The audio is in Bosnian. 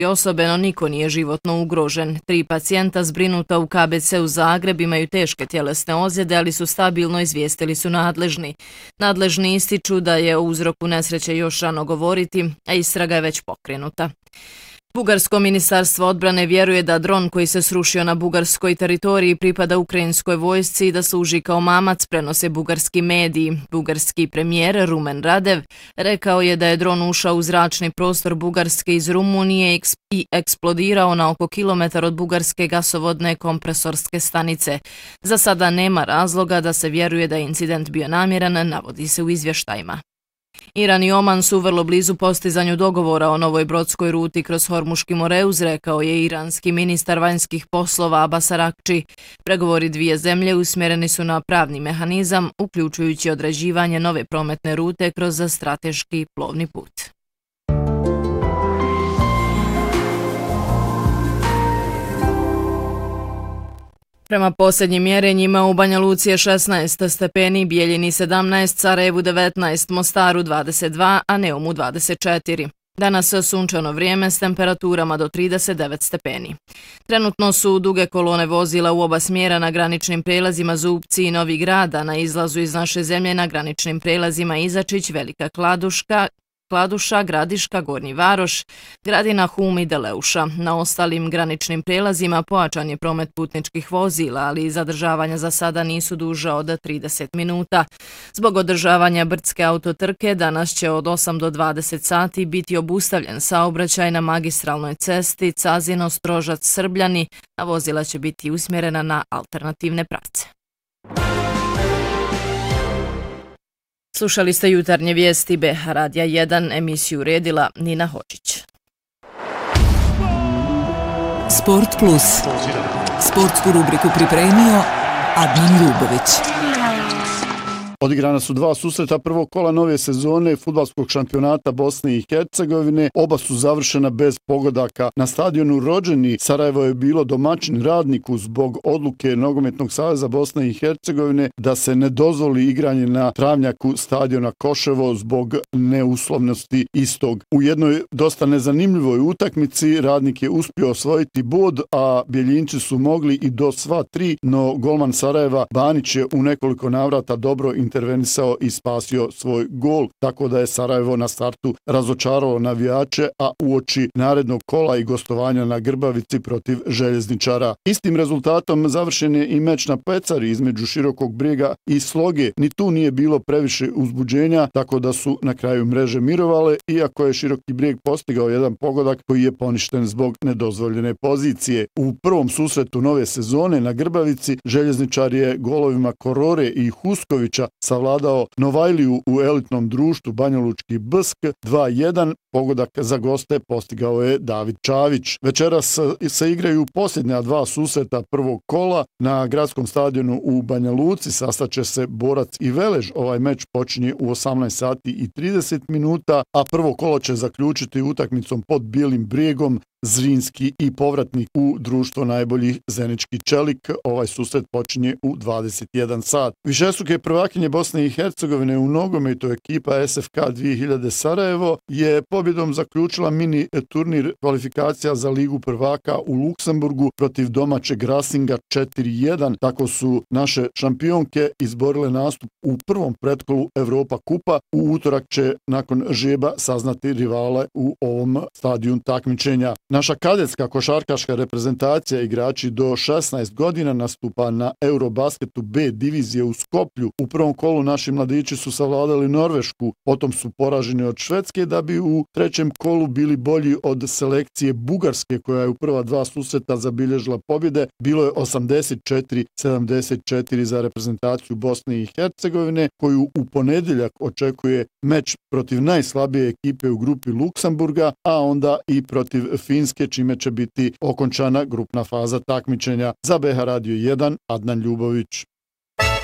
osobe, no niko nije životno ugrožen. 3 pacijenta zbrinuta u KBC-u Zagreb imaju teške tjelesne ozljede, ali su stabilno, izvijestili su nadležni. Nadležni ističu da je o uzroku nesreće još rano govoriti, a istraga je već pokrenuta. Bugarsko ministarstvo odbrane vjeruje da dron koji se srušio na bugarskoj teritoriji pripada ukrajinskoj vojsci i da služi kao mamac, prenose bugarski mediji. Bugarski premijer Rumen Radev rekao je da je dron ušao u zračni prostor Bugarske iz Rumunije i eksplodirao na oko kilometar od bugarske gasovodne kompresorske stanice. Za sada nema razloga da se vjeruje da je incident bio namjeran, navodi se u izvještajima. Iran i Oman su vrlo blizu postizanju dogovora o novoj brodskoj ruti kroz Hormuški moreuz, rekao je iranski ministar vanjskih poslova Abbas Araghči. Pregovori dvije zemlje usmjereni su na pravni mehanizam, uključujući određivanje nove prometne rute kroz strateški plovni put. Prema posljednjim mjerenjima u Banja Luci je 16 stepeni, Bijeljini 17, Sarajevu 19, Mostaru 22, a Neumu 24. Danas je sunčano vrijeme s temperaturama do 39 stepeni. Trenutno su duge kolone vozila u oba smjera na graničnim prelazima Zubci i Novi Grad, a na izlazu iz naše zemlje na graničnim prelazima Izačić, Velika Kladuša, Gradiška, Gornji Varoš, Gradina, Hum i Deleuša. Na ostalim graničnim prelazima pojačan je promet putničkih vozila, ali zadržavanja za sada nisu duža od 30 minuta. Zbog održavanja brdske autotrke danas će od 8 do 20 sati biti obustavljen saobraćaj na magistralnoj cesti Cazino-Strožac-Srbljani, a vozila će biti usmjerena na alternativne pravce. Slušali ste jutarnje vijesti BH Radija 1, emisiju uredila Nina Hođić. Sport Plus. Sportsku rubriku pripremio Adnan Ljubović. Odigrana su 2 susreta prvog kola nove sezone fudbalskog šampionata Bosne i Hercegovine. Oba su završena bez pogodaka. Na stadionu Rođeni Sarajevo je bilo domaćin Radniku zbog odluke Nogometnog saveza Bosne i Hercegovine da se ne dozvoli igranje na travnjaku stadiona Koševo zbog neuslovnosti istog. U jednoj dosta nezanimljivoj utakmici Radnik je uspio osvojiti bod, a Bjeljinci su mogli i do sva 3, no golman Sarajeva Banić je u nekoliko navrata dobro intervenisao i spasio svoj gol, tako da je Sarajevo na startu razočaralo navijače, a uoči narednog kola i gostovanja na Grbavici protiv Željezničara. Istim rezultatom završen je i meč na Pecari između Širokog Brijega i Sloge. Ni tu nije bilo previše uzbuđenja, tako da su na kraju mreže mirovale, iako je Široki Brijeg postigao jedan pogodak koji je poništen zbog nedozvoljene pozicije. U prvom susretu nove sezone na Grbavici Željezničar je golovima Korore i Huskovića savladao Novajliju u elitnom društvu Banjalučki Bsk 2-1. Pogodak za goste postigao je David Čavić. Večeras se igraju posljednja 2 susreta prvog kola. Na gradskom stadionu u Banja Luci sastaće se Borac i Velež. Ovaj meč počinje u 18 sati i 30 minuta, a prvo kolo će zaključiti utakmicom pod Bijelim Brijegom Zrinski i povratnik u društvo najboljih Zenički Čelik. Ovaj susret počinje u 21 sat. Višestruke prvakinje Bosne i Hercegovine u nogometu ekipa SFK 2000 Sarajevo je pobjedom zaključila mini turnir kvalifikacija za Ligu prvaka u Luksemburgu protiv domaćeg Racinga 4-1. Tako su naše šampionke izborile nastup u prvom pretkolu Evropa kupa. U utorak će nakon žeba saznati rivale u ovom stadiju takmičenja. Naša kadetska košarkaška reprezentacija igrači do 16 godina nastupa na Eurobasketu B divizije u Skoplju. U prvom kolu naši mladići su savladali Norvešku, potom su poraženi od Švedske da bi u trećem kolu bili bolji od selekcije Bugarske koja je u prva 2 susreta zabilježila pobjede. Bilo je 84-74 za reprezentaciju Bosne i Hercegovine koju u ponedjeljak očekuje meč protiv najslabije ekipe u grupi Luksemburga, a onda i protiv Finske, čime će biti okončana grupna faza takmičenja. Za BH Radio 1, Adnan Ljubović.